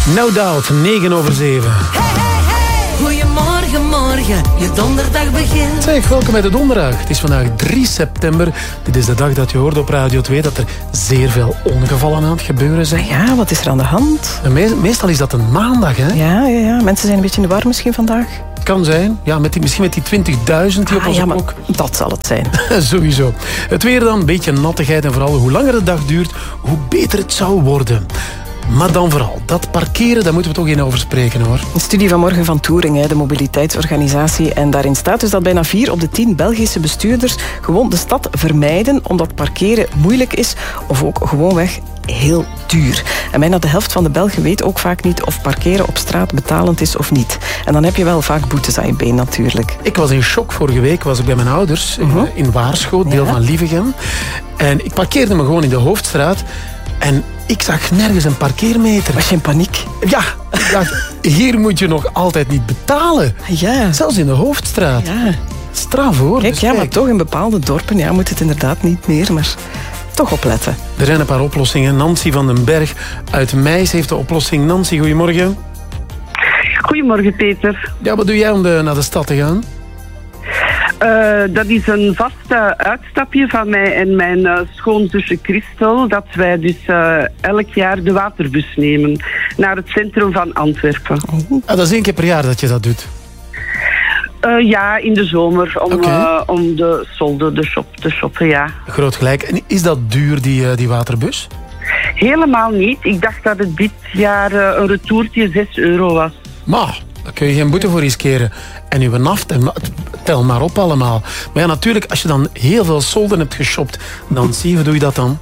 No Doubt, 7:09. Goedemorgen, morgen, je donderdag begint. Zeg, welkom bij de donderdag. Het is vandaag 3 september. Dit is de dag dat je hoort op Radio 2 dat er zeer veel ongevallen aan het gebeuren zijn. Ja, wat is er aan de hand? En meestal is dat een maandag, hè? Ja. Mensen zijn een beetje in de war misschien vandaag. Kan zijn. Ja, misschien met die 20.000 die op onze klok. Dat zal het zijn. Sowieso. Het weer dan, een beetje nattigheid en vooral hoe langer de dag duurt, hoe beter het zou worden. Maar dan vooral, dat parkeren, daar moeten we toch in over spreken, hoor. Een studie vanmorgen van Touring, de mobiliteitsorganisatie. En daarin staat dus dat bijna 4 op de 10 Belgische bestuurders gewoon de stad vermijden omdat parkeren moeilijk is of ook gewoonweg heel duur. En bijna de helft van de Belgen weet ook vaak niet of parkeren op straat betalend is of niet. En dan heb je wel vaak boetes aan je been natuurlijk. Ik was in shock vorige week, was ik bij mijn ouders in Waarschoot, deel van Lievegem. En ik parkeerde me gewoon in de Hoofdstraat. En ik zag nergens een parkeermeter. Was je in paniek? Ja, ik dacht, hier moet je nog altijd niet betalen. Ja. Zelfs in de Hoofdstraat. Ja. Straf, hoor. Kijk, dus ja, maar toch in bepaalde dorpen moet het inderdaad niet meer, maar toch opletten. Er zijn een paar oplossingen. Nancy van den Berg uit Meijs heeft de oplossing. Nancy, goedemorgen. Goedemorgen, Peter. Ja, wat doe jij om naar de stad te gaan? Dat is een vast uitstapje van mij en mijn schoonzusje Christel, dat wij dus elk jaar de waterbus nemen naar het centrum van Antwerpen. Dat is 1 keer per jaar dat je dat doet? Ja, in de zomer, om de solden, de shop te shoppen, ja. Groot gelijk. En is dat duur, die waterbus? Helemaal niet. Ik dacht dat het dit jaar een retourtje €6 was. Maar daar kun je geen boete voor riskeren. En uw naft, tel maar op allemaal. Maar ja, natuurlijk, als je dan heel veel solden hebt geshopt, dan zie je, hoe doe je dat dan?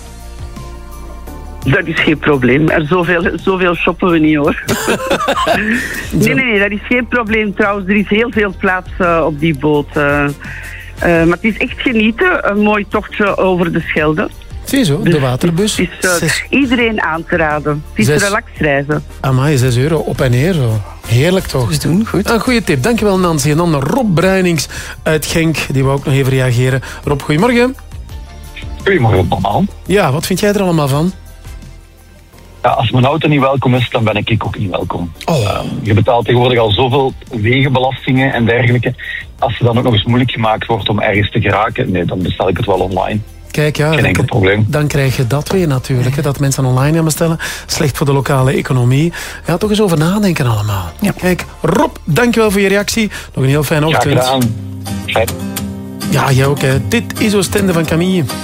Dat is geen probleem. Zoveel shoppen we niet, hoor. Nee, dat is geen probleem trouwens. Er is heel veel plaats op die boot. Maar het is echt genieten. Een mooi tochtje over de Schelde. Zie je zo, de waterbus. Het is iedereen aan te raden. Het is relaxed reizen. Amai, €6 op en neer. Zo. Heerlijk toch? Dus doen, goed. Een goede tip. Dankjewel, Nancy. En dan Rob Bruinings uit Genk. Die wou ook nog even reageren. Rob, goedemorgen. Goedemorgen allemaal. Ja, wat vind jij er allemaal van? Ja, als mijn auto niet welkom is, dan ben ik ook niet welkom. Je betaalt tegenwoordig al zoveel wegenbelastingen en dergelijke. Als er dan ook nog eens moeilijk gemaakt wordt om ergens te geraken, nee, dan bestel ik het wel online. Kijk, ja, geen enkel probleem. Dan krijg je dat weer natuurlijk. Hè, dat mensen online gaan bestellen. Slecht voor de lokale economie. Ja, toch eens over nadenken allemaal. Ja. Kijk, Rob, dankjewel voor je reactie. Nog een heel fijne ochtend. Graag gedaan. Fijn. Ja, jij ook. Hè. Dit is Oostende van Camille.